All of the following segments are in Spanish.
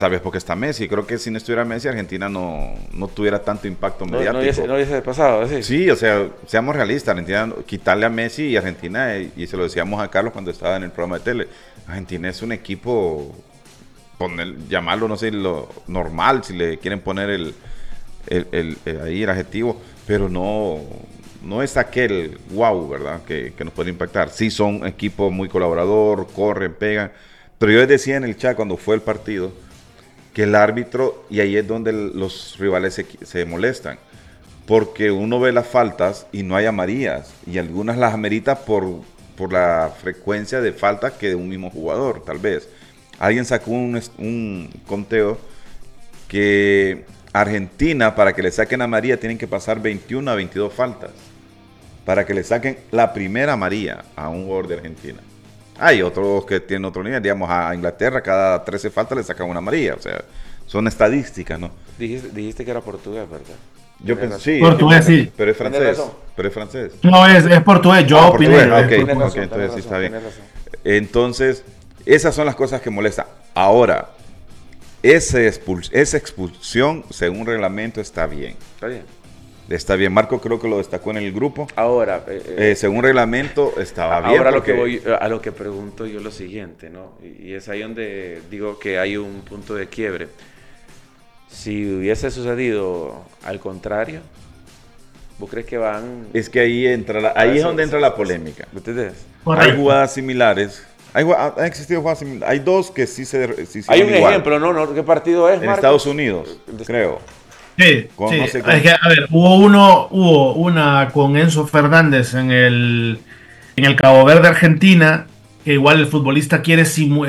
Tal vez porque está Messi. Creo que si no estuviera Messi, Argentina no tuviera tanto impacto mediático. No hubiese pasado, sí. Sí, o sea, seamos realistas. Argentina, quitarle a Messi y Argentina, y se lo decíamos a Carlos cuando estaba en el programa de tele, Argentina es un equipo, llamarlo, no sé, lo normal, si le quieren poner ahí el adjetivo, pero no es aquel wow, ¿verdad? Que nos puede impactar. Sí, son equipos muy colaborador, corren, pegan. Pero yo les decía en el chat cuando fue el partido que el árbitro, y ahí es donde los rivales se molestan, porque uno ve las faltas y no hay amarillas, y algunas las amerita por la frecuencia de faltas que de un mismo jugador, tal vez. Alguien sacó un conteo que Argentina, para que le saquen amarilla, tienen que pasar 21 a 22 faltas para que le saquen la primera amarilla a un jugador de Argentina. Hay otros que tienen otro nivel, digamos, a Inglaterra cada 13 faltas le sacan una amarilla, o sea, son estadísticas, ¿no? Dijiste que era portugués, ¿verdad? Yo pensé, sí. Portugués, sí. Pero es francés. Pero es francés. No, es portugués, yo opiné. Ok, entonces sí está bien. Entonces, esas son las cosas que molestan. Ahora, esa expulsión, según reglamento, está bien. Está bien. Está bien, Marco creo que lo destacó en el grupo. Ahora, según reglamento, estaba bien. Ahora a lo que pregunto yo lo siguiente, ¿no? Y es ahí donde digo que hay un punto de quiebre. Si hubiese sucedido al contrario, ¿vos crees que van...? Es que ahí es donde entra la polémica. ¿Entendés? Hay jugadas similares. Han existido jugadas similares. Hay dos que sí hay un igual. ejemplo, ¿no? ¿Qué partido es, en Marcos? Estados Unidos, creo. Sí, No sé es que, a ver, hubo una con Enzo Fernández en el Cabo Verde, Argentina, que igual el futbolista quiere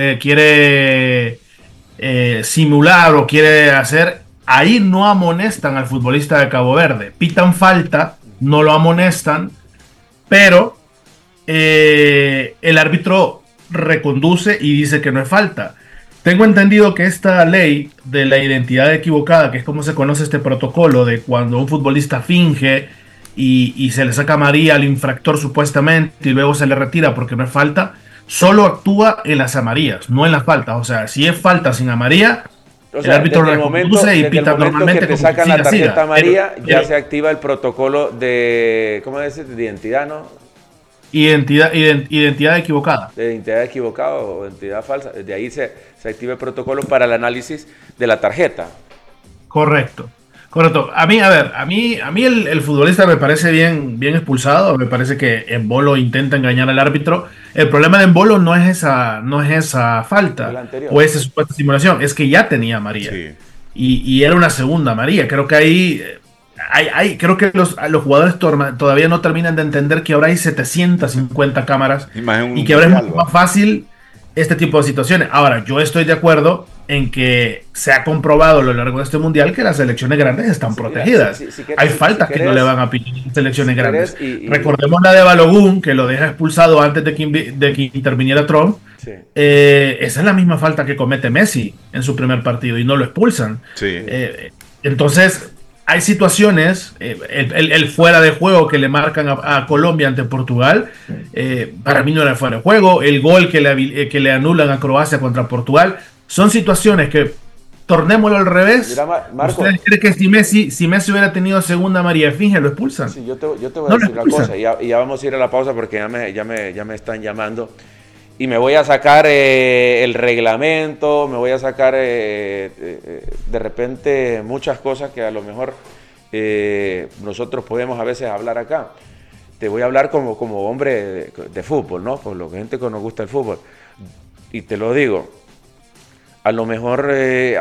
simular o quiere hacer. Ahí no amonestan al futbolista de Cabo Verde, pitan falta, no lo amonestan, pero el árbitro reconduce y dice que no es falta. Tengo entendido que esta ley de la identidad equivocada, que es como se conoce este protocolo de cuando un futbolista finge y se le saca amarilla al infractor supuestamente y luego se le retira porque no es falta, solo actúa en las amarillas, no en las faltas. O sea, si es falta sin amarilla, el árbitro reconduce y pita normalmente. Que te sacan la tarjeta amarilla, ya se activa el protocolo de, ¿cómo decir? De identidad, ¿no? Identidad equivocada. De identidad equivocada o identidad falsa. Desde ahí se activa el protocolo para el análisis de la tarjeta. Correcto. A mí el futbolista me parece bien expulsado. Me parece que Embolo intenta engañar al árbitro. El problema de Embolo no es esa falta o esa supuesta simulación. Es que ya tenía amarilla. Sí. Y era una segunda amarilla. Creo que ahí... creo que los jugadores todavía no terminan de entender que ahora hay 750 cámaras y que ahora es mucho más fácil este tipo de situaciones. Ahora, yo estoy de acuerdo en que se ha comprobado a lo largo de este mundial que las selecciones grandes están protegidas. Hay faltas que no le van a pitar a selecciones grandes. Recordemos la de Balogun, que lo deja expulsado antes de que interviniera Trump. Sí. Esa es la misma falta que comete Messi en su primer partido y no lo expulsan. Sí. Entonces... hay situaciones, el fuera de juego que le marcan a Colombia ante Portugal, para mí no era fuera de juego, el gol que le anulan a Croacia contra Portugal, son situaciones que, tornémoslo al revés. Mira, Marco, ¿ustedes creen que si Messi hubiera tenido segunda amarilla finge, lo expulsan? Sí, yo te voy a decir una cosa, y ya vamos a ir a la pausa porque ya me están llamando. Y me voy a sacar el reglamento, me voy a sacar de repente muchas cosas que a lo mejor nosotros podemos a veces hablar acá. Te voy a hablar como hombre de fútbol, ¿no? Por lo que gente que nos gusta el fútbol. Y te lo digo, a lo mejor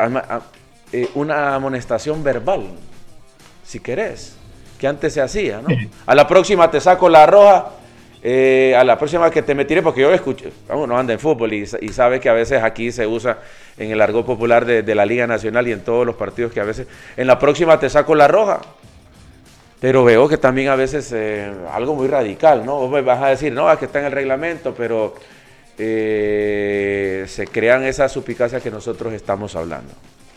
una amonestación verbal, si querés, que antes se hacía, ¿no? A la próxima te saco la roja. A la próxima que te me tire, porque yo escuché, uno anda en fútbol y sabe que a veces aquí se usa en el argot popular de la Liga Nacional y en todos los partidos que a veces, en la próxima te saco la roja. Pero veo que también a veces algo muy radical, ¿no? Vos me vas a decir, no, es que está en el reglamento, pero se crean esas suspicacias que nosotros estamos hablando.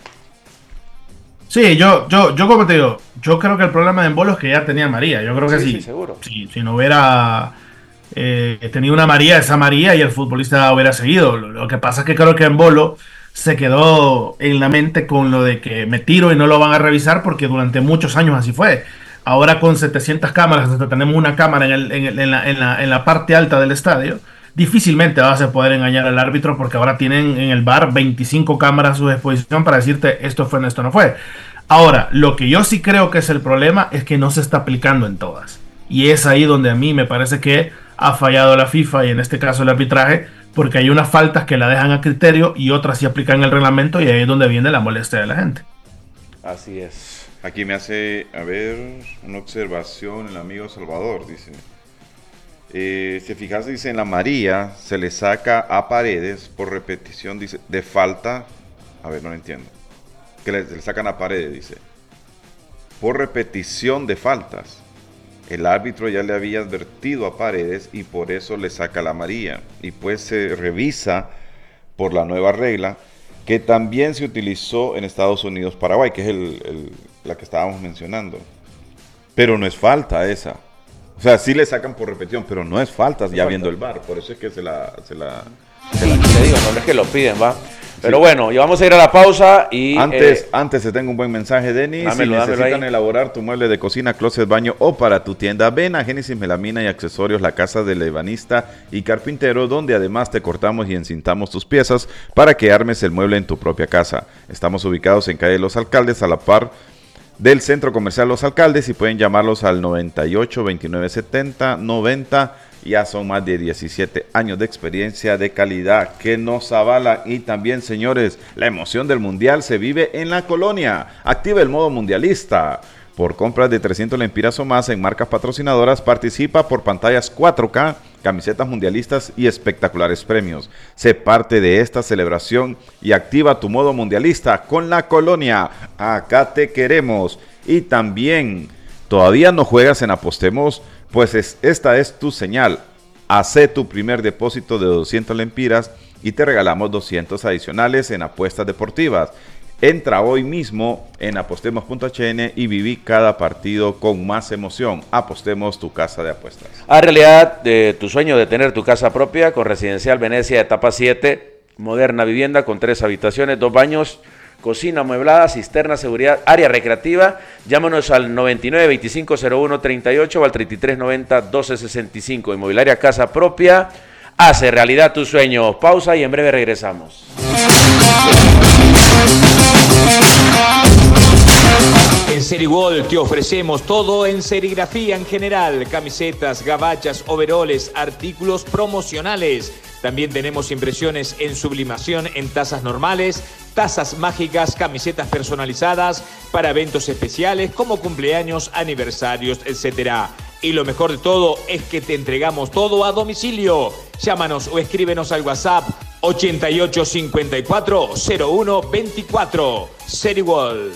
Sí, yo como te digo, yo creo que el problema de Embolo es que ya tenía María. Yo creo que sí. Seguro. Si no hubiera tenido una María, esa María y el futbolista hubiera seguido. Lo que pasa es que creo que Embolo se quedó en la mente con lo de que me tiro y no lo van a revisar porque durante muchos años así fue. Ahora con 700 cámaras, hasta tenemos una cámara en la parte alta del estadio, difícilmente vas a poder engañar al árbitro porque ahora tienen en el VAR 25 cámaras a su disposición para decirte esto fue, esto no fue. Ahora, lo que yo sí creo que es el problema es que no se está aplicando en todas. Y es ahí donde a mí me parece que ha fallado la FIFA y en este caso el arbitraje, porque hay unas faltas que la dejan a criterio y otras sí aplican el reglamento y ahí es donde viene la molestia de la gente. Así es. Aquí me hace, a ver, una observación el amigo Salvador, dice. Si fijas, dice, en la María se le saca a Paredes por repetición, dice, de falta. A ver, no lo entiendo. Que le sacan a Paredes, dice. Por repetición de faltas. El árbitro ya le había advertido a Paredes y por eso le saca la amarilla. Y pues se revisa por la nueva regla que también se utilizó en Estados Unidos, Paraguay, que es la que estábamos mencionando. Pero no es falta esa. O sea, sí le sacan por repetición, pero no es falta ya viendo el VAR. Por eso es que se la te digo, no es que lo piden, va. Pero sí. Bueno, y vamos a ir a la pausa y... Antes te tengo un buen mensaje, Denis. Si necesitan elaborar tu mueble de cocina, closet, baño o para tu tienda, ven a Génesis Melamina y Accesorios, la casa del ebanista y carpintero, donde además te cortamos y encintamos tus piezas para que armes el mueble en tu propia casa. Estamos ubicados en calle Los Alcaldes, a la par del Centro Comercial Los Alcaldes, y pueden llamarlos al 98 29 70 90. Ya son más de 17 años de experiencia de calidad que nos avala. Y también, señores, la emoción del Mundial se vive en la Colonia. Activa el modo mundialista. Por compras de 300 lempiras o más en marcas patrocinadoras, participa por pantallas 4K, camisetas mundialistas y espectaculares premios. Sé parte de esta celebración y activa tu modo mundialista con la Colonia. Acá te queremos. Y también, ¿todavía no juegas en Apostemos? Pues esta es tu señal. Hacé tu primer depósito de 200 lempiras y te regalamos 200 adicionales en apuestas deportivas. Entra hoy mismo en apostemos.hn y viví cada partido con más emoción. Apostemos, tu casa de apuestas. A realidad tu sueño de tener tu casa propia con Residencial Venecia etapa 7, moderna vivienda con 3 habitaciones, 2 baños, cocina amueblada, cisterna, seguridad, área recreativa. Llámanos al 99 25 01 38 o al 33 90 12 65. Inmobiliaria Casa Propia hace realidad tus sueños. Pausa y en breve regresamos. En Seriwall te ofrecemos todo en serigrafía en general, camisetas, gabachas, overoles, artículos promocionales. También tenemos impresiones en sublimación en tazas normales, tazas mágicas, camisetas personalizadas para eventos especiales como cumpleaños, aniversarios, etc. Y lo mejor de todo es que te entregamos todo a domicilio. Llámanos o escríbenos al WhatsApp 8854 01 24. Seriwall.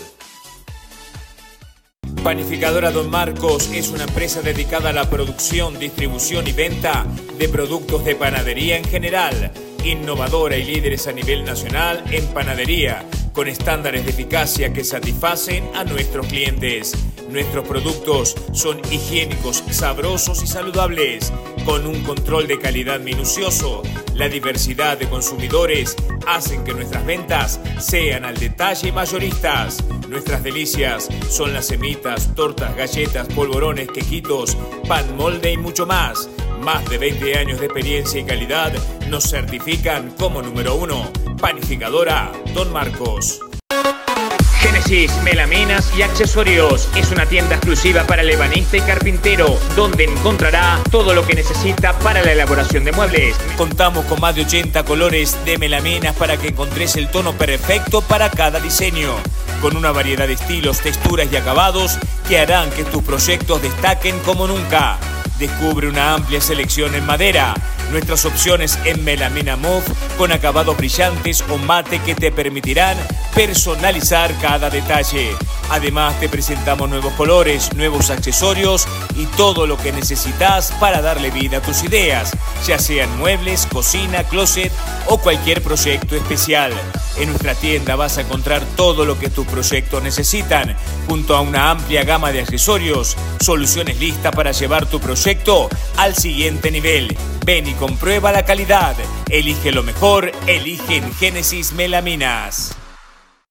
Panificadora Don Marcos es una empresa dedicada a la producción, distribución y venta de productos de panadería en general. Innovadora y líderes a nivel nacional en panadería, con estándares de eficacia que satisfacen a nuestros clientes. Nuestros productos son higiénicos, sabrosos y saludables, con un control de calidad minucioso. La diversidad de consumidores hacen que nuestras ventas sean al detalle mayoristas. Nuestras delicias son las semitas, tortas, galletas, polvorones, quequitos, pan molde y mucho más. Más de 20 años de experiencia y calidad nos certifican como número 1. Panificadora Don Marcos. Génesis Melaminas y Accesorios es una tienda exclusiva para el ebanista y carpintero, donde encontrará todo lo que necesita para la elaboración de muebles. Contamos con más de 80 colores de melaminas para que encontres el tono perfecto para cada diseño, con una variedad de estilos, texturas y acabados que harán que tus proyectos destaquen como nunca. Descubre una amplia selección en madera, nuestras opciones en melamina mauve con acabados brillantes o mate que te permitirán personalizar cada detalle. Además te presentamos nuevos colores, nuevos accesorios y todo lo que necesitas para darle vida a tus ideas, ya sean muebles, cocina, closet o cualquier proyecto especial. En nuestra tienda vas a encontrar todo lo que tus proyectos necesitan, junto a una amplia gama de accesorios, soluciones listas para llevar tu proyecto al siguiente nivel. Ven y comprueba la calidad. Elige lo mejor, elige en Génesis Melaminas.